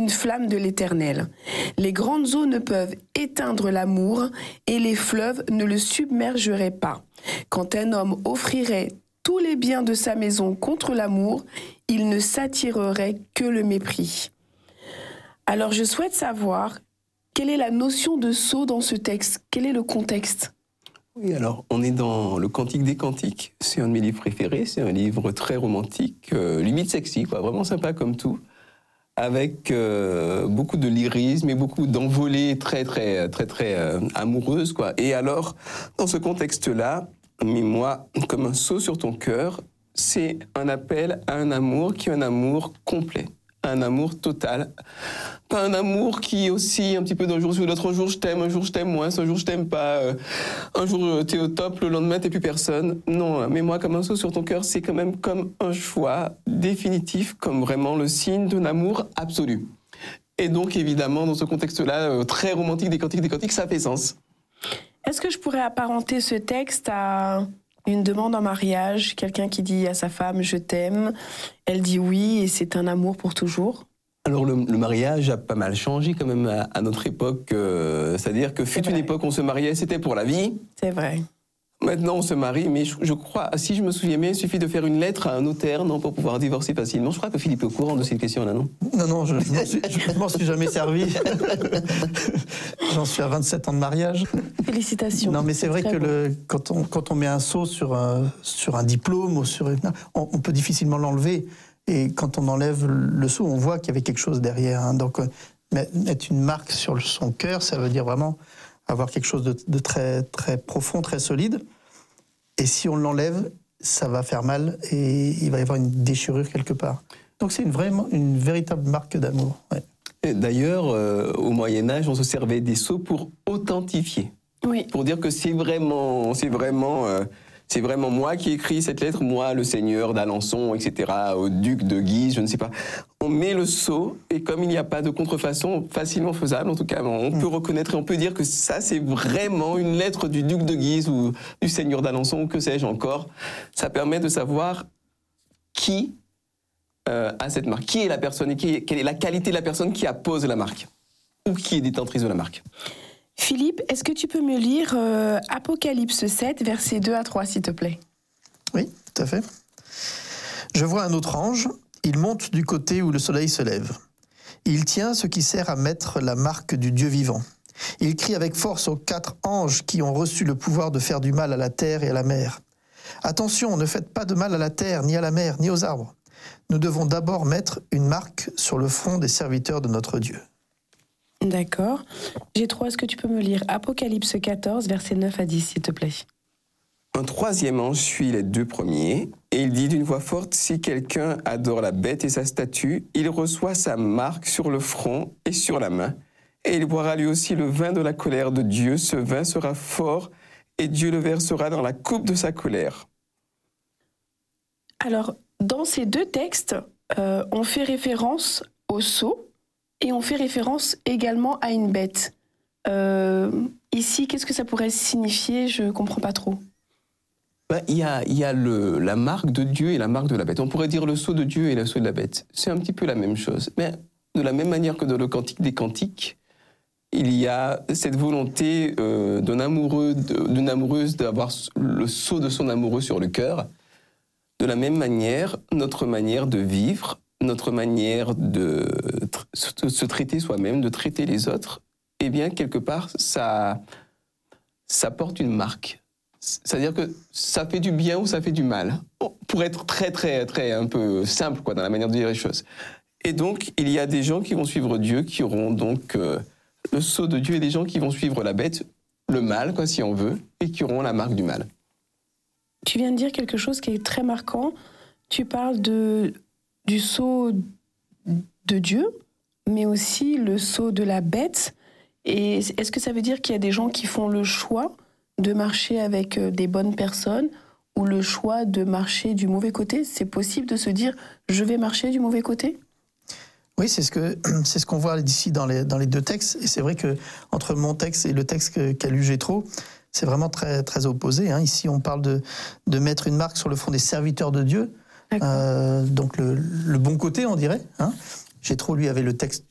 une flamme de l'Éternel. Les grandes eaux ne peuvent éteindre l'amour et les fleuves ne le submergeraient pas. Quand un homme offrirait tous les biens de sa maison contre l'amour, il ne s'attirerait que le mépris. Alors je souhaite savoir, quelle est la notion de sceau dans ce texte? Quel est le contexte? Oui, alors on est dans le Cantique des Cantiques. C'est un de mes livres préférés, c'est un livre très romantique, limite sexy, quoi, vraiment sympa comme tout, avec beaucoup de lyrisme et beaucoup d'envolées très amoureuses, quoi. Et alors, dans ce contexte-là, mets-moi comme un sceau sur ton cœur, c'est un appel à un amour qui est un amour complet. Un amour total. Pas un amour qui oscille un petit peu d'un jour sur l'autre. Un jour je t'aime, un jour je t'aime moins, un jour je t'aime pas. Un jour t'es au top, le lendemain t'es plus personne. Non, mets-moi comme un sceau sur ton cœur, c'est quand même comme un choix définitif, comme vraiment le signe d'un amour absolu. Et donc évidemment, dans ce contexte-là, très romantique des cantiques, ça fait sens. Est-ce que je pourrais apparenter ce texte à une demande en mariage, quelqu'un qui dit à sa femme « je t'aime », elle dit oui et c'est un amour pour toujours? Alors le mariage a pas mal changé quand même à notre époque, c'est-à-dire que fut une époque où on se mariait, c'était pour la vie. C'est vrai. Maintenant on se marie, mais je crois, si je me souviens bien, il suffit de faire une lettre à un notaire, non, pour pouvoir divorcer facilement. Je crois que Philippe est au courant de cette question-là, non? Non, je m'en suis jamais servi. J'en suis à 27 ans de mariage. Félicitations. Non, mais c'est vrai que quand on met un sceau sur un diplôme, ou on peut difficilement l'enlever. Et quand on enlève le sceau, on voit qu'il y avait quelque chose derrière. Hein. Donc, mettre une marque sur son cœur, ça veut dire vraiment avoir quelque chose de très, très profond, très solide. Et si on l'enlève, ça va faire mal et il va y avoir une déchirure quelque part. Donc c'est une véritable marque d'amour. Ouais. D'ailleurs, au Moyen-Âge, on se servait des sceaux pour authentifier. Oui. Pour dire que c'est vraiment moi qui ai écrit cette lettre, moi, le seigneur d'Alençon, etc., au duc de Guise, je ne sais pas. On met le sceau, et comme il n'y a pas de contrefaçon facilement faisable, en tout cas, on peut reconnaître et on peut dire que ça, c'est vraiment une lettre du duc de Guise ou du seigneur d'Alençon, ou que sais-je encore. Ça permet de savoir qui a cette marque, qui est la personne, et quelle est la qualité de la personne qui appose la marque, ou qui est détentrice de la marque. Philippe, est-ce que tu peux me lire Apocalypse 7, versets 2 à 3, s'il te plaît? Oui, tout à fait. Je vois un autre ange, il monte du côté où le soleil se lève. Il tient ce qui sert à mettre la marque du Dieu vivant. Il crie avec force aux 4 anges qui ont reçu le pouvoir de faire du mal à la terre et à la mer. Attention, ne faites pas de mal à la terre, ni à la mer, ni aux arbres. Nous devons d'abord mettre une marque sur le front des serviteurs de notre Dieu. D'accord. G3, est-ce que tu peux me lire Apocalypse 14, versets 9 à 10, s'il te plaît? Un troisième ange suit les 2 premiers, et il dit d'une voix forte, si quelqu'un adore la bête et sa statue, il reçoit sa marque sur le front et sur la main, et il boira lui aussi le vin de la colère de Dieu. Ce vin sera fort, et Dieu le versera dans la coupe de sa colère. Alors, dans ces 2 textes, on fait référence au sceau, et on fait référence également à une bête. Ici, qu'est-ce que ça pourrait signifier? Je ne comprends pas trop. Il y a la marque de Dieu et la marque de la bête. On pourrait dire le sceau de Dieu et le sceau de la bête. C'est un petit peu la même chose. Mais de la même manière que dans le Cantique des Cantiques, il y a cette volonté d'une amoureuse d'avoir le sceau de son amoureux sur le cœur. De la même manière, notre manière de vivre, notre manière de se traiter soi-même, de traiter les autres, eh bien, quelque part, ça porte une marque. C'est-à-dire que ça fait du bien ou ça fait du mal, pour être très un peu simple, quoi, dans la manière de dire les choses. Et donc, il y a des gens qui vont suivre Dieu, qui auront donc le sceau de Dieu, et des gens qui vont suivre la bête, le mal, quoi, si on veut, et qui auront la marque du mal. Tu viens de dire quelque chose qui est très marquant. Tu parles du sceau de Dieu, mais aussi le sceau de la bête. Et est-ce que ça veut dire qu'il y a des gens qui font le choix de marcher avec des bonnes personnes ou le choix de marcher du mauvais côté? C'est possible de se dire « je vais marcher du mauvais côté » ? Oui, c'est ce qu'on voit ici dans les 2 textes. Et c'est vrai que entre mon texte et le texte qu'a lu Gétro, c'est vraiment très, très opposé. Hein. Ici, on parle de mettre une marque sur le front des serviteurs de Dieu. Donc le bon côté, on dirait. Hein. Gétro, lui, avait le texte